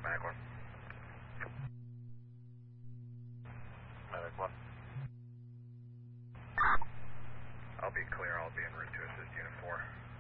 Medic 1. Medic 1. I'll be clear. I'll be en route to assist Unit 4.